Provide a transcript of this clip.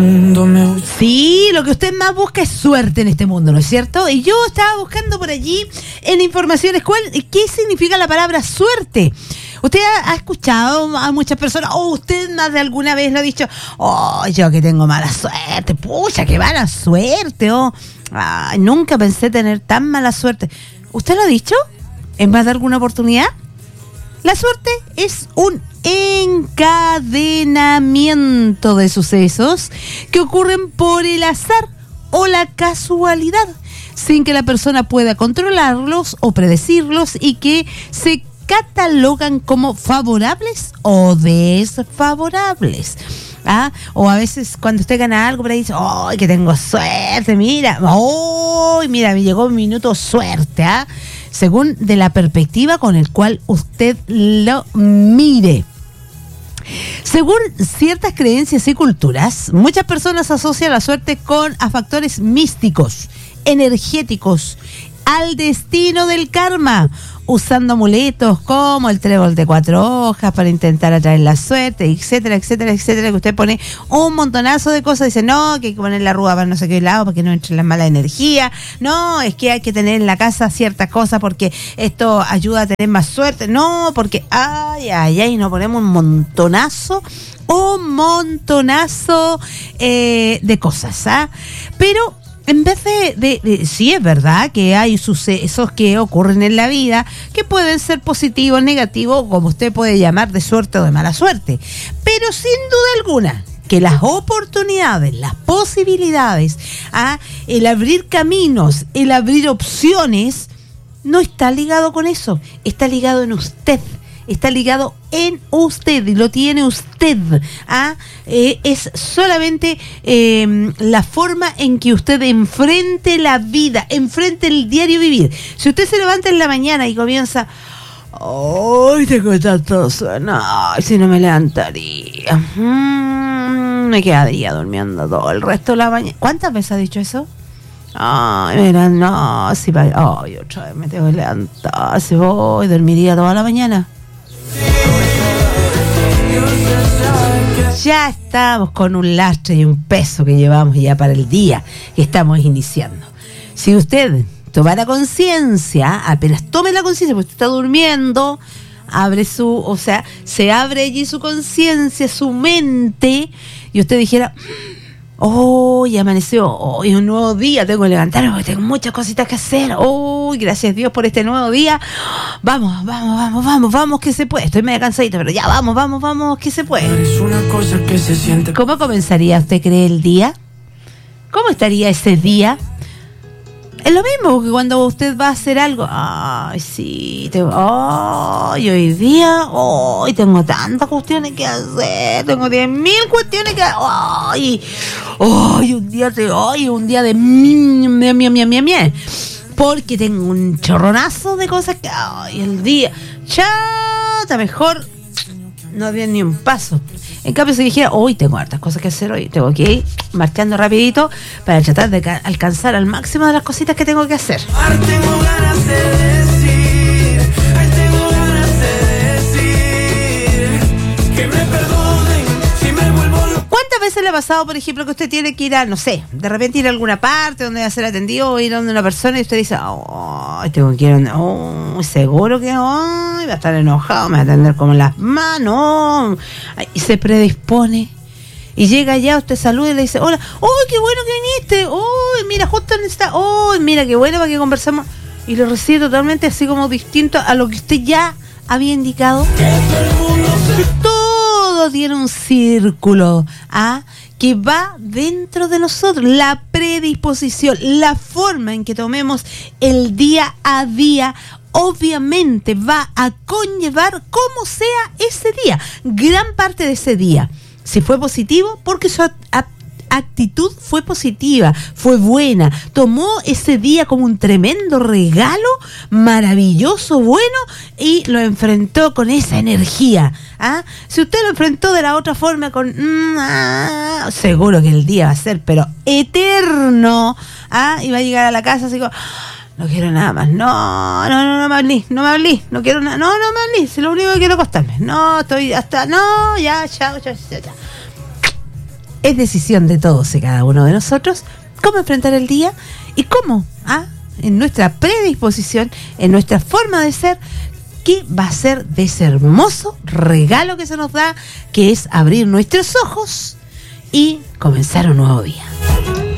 Sí, lo que usted más busca es suerte en este mundo, ¿no es cierto? Y yo estaba buscando por allí en informaciones qué significa la palabra suerte. Usted ha escuchado a muchas personas, o usted más de alguna vez lo ha dicho, yo que tengo mala suerte, pucha, qué mala suerte, nunca pensé tener tan mala suerte. ¿Usted lo ha dicho en más de alguna oportunidad? La suerte es un encadenamiento de sucesos que ocurren por el azar o la casualidad, sin que la persona pueda controlarlos o predecirlos, y que se catalogan como favorables o desfavorables. O a veces cuando usted gana algo por ahí dice, que tengo suerte, mira, me llegó un minuto suerte, según de la perspectiva con el cual usted lo mire. Según ciertas creencias y culturas, muchas personas asocian la suerte a factores místicos, energéticos, al destino del karma, usando amuletos como el trébol de 4 hojas para intentar atraer la suerte, etcétera, etcétera, etcétera, que usted pone un montonazo de cosas, dice, no, que hay que poner la arruga para no sé qué lado, para que no entre la mala energía, no, es que hay que tener en la casa ciertas cosas porque esto ayuda a tener más suerte, no, porque, no ponemos un montonazo de cosas, pero en vez de sí, es verdad que hay sucesos que ocurren en la vida que pueden ser positivos, negativos, como usted puede llamar de suerte o de mala suerte, pero sin duda alguna que las oportunidades, las posibilidades, el abrir caminos, el abrir opciones, no está ligado con eso, está ligado en usted. Está ligado en usted y lo tiene usted. Es solamente la forma en que usted enfrente la vida, enfrente el diario vivir. Si usted se levanta en la mañana y comienza, tengo tanto sueño, si no me levantaría, me quedaría durmiendo todo el resto de la mañana. ¿Cuántas veces ha dicho eso? Otra vez me tengo que levantar, si voy, dormiría toda la mañana. Ya estamos con un lastre y un peso que llevamos ya para el día que estamos iniciando. Si usted tomara conciencia, apenas tome la conciencia, porque usted está durmiendo, se abre allí su conciencia, su mente, y usted dijera, ya amaneció, es un nuevo día, tengo que levantarme porque tengo muchas cositas que hacer, gracias a Dios por este nuevo día, vamos, que se puede, estoy medio cansadito, pero ya, vamos, que se puede. Es una cosa que se siente. ¿Cómo comenzaría usted, cree, el día? ¿Cómo estaría ese día? Es lo mismo que cuando usted va a hacer algo. Hoy día, tengo tantas cuestiones que hacer, tengo 10.000 cuestiones que hacer. Un día de mie, porque tengo un chorronazo de cosas que el día, chata, mejor no había ni un paso. En cambio, si dijera, hoy tengo hartas cosas que hacer, hoy tengo que ir marchando rapidito para tratar de alcanzar al máximo de las cositas que tengo que hacer. Tengo ganas de decir, tengo ganas de decir, que me perdonen si me vuelvo loco. ¿Cuántas veces le ha pasado, por ejemplo, que usted tiene que ir a, no sé, de repente ir a alguna parte donde va a ser atendido, o ir a donde una persona y usted dice, tengo que ir seguro que va a estar enojado, me va a atender como las manos, y se predispone y llega allá, usted saluda y le dice, hola, qué bueno que viniste, mira, justo está, mira, qué bueno para que conversamos, y lo recibe totalmente así como distinto a lo que usted ya había indicado. Todo tiene un círculo que va dentro de nosotros, la predisposición, la forma en que tomemos el día a día, obviamente va a conllevar cómo sea ese día, gran parte de ese día. Si fue positivo, porque su actitud fue positiva, fue buena, tomó ese día como un tremendo regalo, maravilloso, bueno, y lo enfrentó con esa energía. Si usted lo enfrentó de la otra forma, seguro que el día va a ser, pero eterno, y va a llegar a la casa así como, no quiero nada más, no me hablé, no quiero nada, no me hablé, si lo único que quiero es acostarme, no, estoy hasta, no, ya. Es decisión de todos y cada uno de nosotros cómo enfrentar el día y cómo, en nuestra predisposición, en nuestra forma de ser, qué va a ser de ese hermoso regalo que se nos da, que es abrir nuestros ojos y comenzar un nuevo día.